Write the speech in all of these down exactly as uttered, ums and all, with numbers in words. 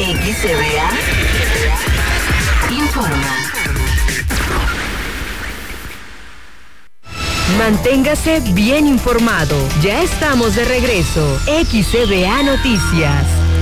X C B A informa. Manténgase bien informado. Ya estamos de regreso. X C B A Noticias.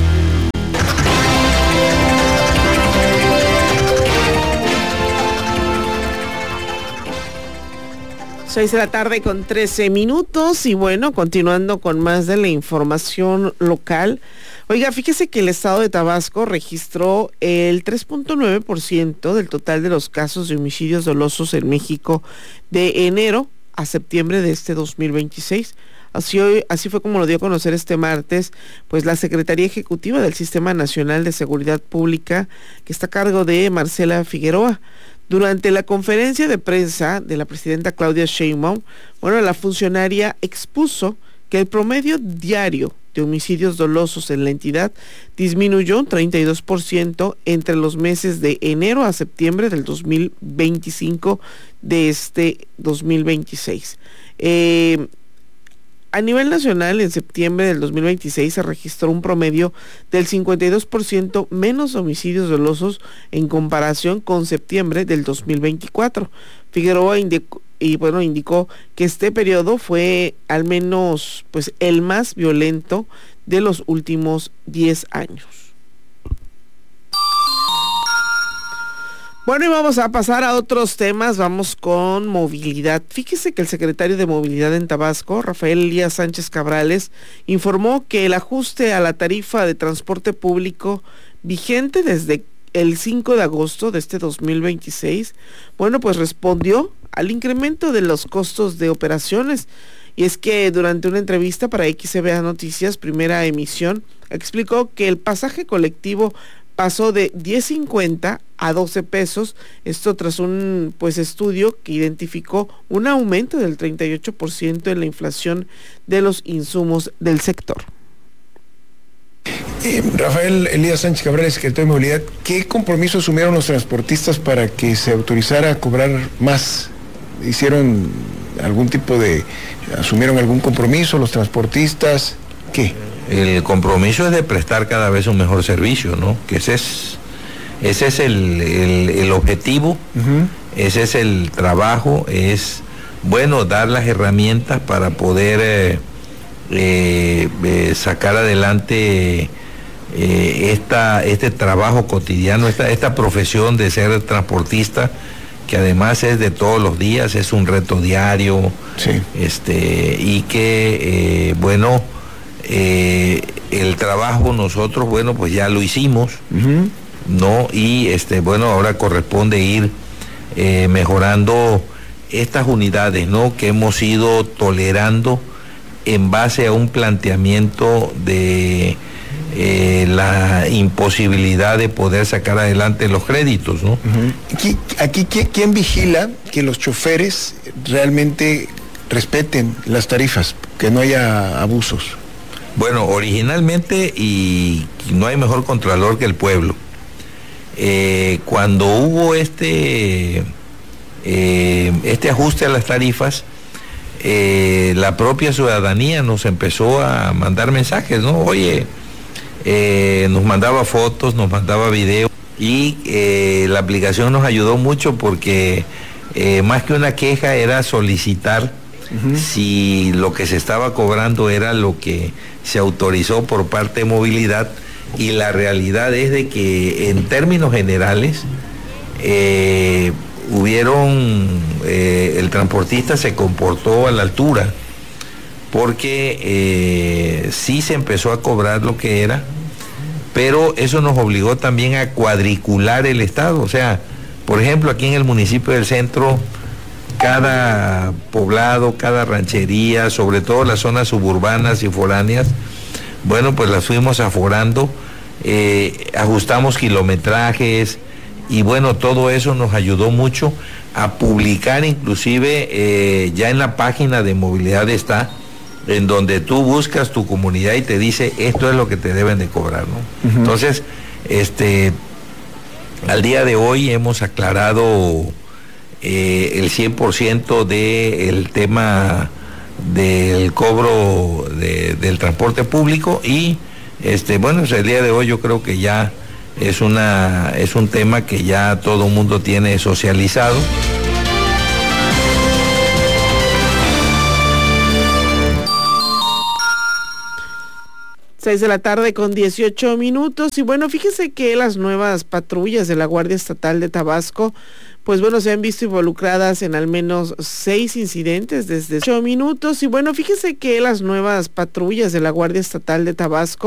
seis de la tarde con trece minutos y bueno, continuando con más de la información local. Oiga, fíjese que el estado de Tabasco registró el tres punto nueve por ciento del total de los casos de homicidios dolosos en México de enero a septiembre de este dos mil veintiséis. Así, hoy, así fue como lo dio a conocer este martes, pues la Secretaría Ejecutiva del Sistema Nacional de Seguridad Pública, que está a cargo de Marcela Figueroa. Durante la conferencia de prensa de la presidenta Claudia Sheinbaum, bueno, la funcionaria expuso que el promedio diario de homicidios dolosos en la entidad disminuyó un treinta y dos por ciento entre los meses de enero a septiembre del dos mil veinticinco de este dos mil veintiséis. Eh, A nivel nacional, en septiembre del dos mil veintiséis se registró un promedio del cincuenta y dos por ciento menos homicidios dolosos en comparación con septiembre del dos mil veinticuatro. Figueroa indicó, y bueno, indicó que este periodo fue al menos pues el más violento de los últimos diez años. Bueno, y vamos a pasar a otros temas, vamos con movilidad. Fíjese que el secretario de Movilidad en Tabasco, Rafael Elías Sánchez Cabrales, informó que el ajuste a la tarifa de transporte público vigente desde el cinco de agosto de este dos mil veintiséis, bueno, pues respondió al incremento de los costos de operaciones. Y es que durante una entrevista para X C B A Noticias, primera emisión, explicó que el pasaje colectivo pasó de diez cincuenta a doce pesos, esto tras un pues estudio que identificó un aumento del treinta y ocho por ciento en la inflación de los insumos del sector. Eh, Rafael Elías Sánchez Cabrales, secretario de Movilidad, ¿qué compromiso asumieron los transportistas para que se autorizara a cobrar más? ¿Hicieron algún tipo de, asumieron algún compromiso los transportistas? ¿Qué? El compromiso es de prestar cada vez un mejor servicio, ¿no? Que ese es, ese es el, el, el objetivo, uh-huh. Ese es el trabajo, es, bueno, dar las herramientas para poder eh, eh, eh, sacar adelante eh, esta, este trabajo cotidiano, esta, esta profesión de ser transportista, que además es de todos los días, es un reto diario, sí. este, y que, eh, bueno, Eh, el trabajo nosotros, bueno, pues ya lo hicimos, uh-huh. ¿no? Y este, bueno, ahora corresponde ir eh, mejorando estas unidades, ¿no? Que hemos ido tolerando en base a un planteamiento de eh, la imposibilidad de poder sacar adelante los créditos, ¿no? Uh-huh. Aquí, aquí ¿quién vigila que los choferes realmente respeten las tarifas, que no haya abusos? Bueno, originalmente, y no hay mejor contralor que el pueblo, eh, cuando hubo este, eh, este ajuste a las tarifas, eh, la propia ciudadanía nos empezó a mandar mensajes, ¿no? Oye, eh, nos mandaba fotos, nos mandaba videos, y eh, la aplicación nos ayudó mucho porque eh, más que una queja era solicitar uh-huh. si lo que se estaba cobrando era lo que se autorizó por parte de movilidad, y la realidad es de que en términos generales eh, hubieron, eh, el transportista se comportó a la altura, porque eh, sí se empezó a cobrar lo que era, pero eso nos obligó también a cuadricular el Estado. O sea, por ejemplo, aquí en el municipio del Centro, cada poblado, cada ranchería, sobre todo las zonas suburbanas y foráneas, bueno, pues las fuimos aforando, eh, ajustamos kilometrajes, y bueno, todo eso nos ayudó mucho a publicar, inclusive eh, ya en la página de movilidad está, en donde tú buscas tu comunidad y te dice esto es lo que te deben de cobrar, ¿no? Uh-huh. Entonces, este, al día de hoy hemos aclarado Eh, el cien por ciento del tema del cobro de, del transporte público, y este, bueno, pues el día de hoy yo creo que ya es una es un tema que ya todo el mundo tiene socializado. seis de la tarde con dieciocho minutos y bueno, fíjese que las nuevas patrullas de la Guardia Estatal de Tabasco, pues bueno, se han visto involucradas en al menos seis incidentes desde ocho minutos y bueno, fíjese que las nuevas patrullas de la Guardia Estatal de Tabasco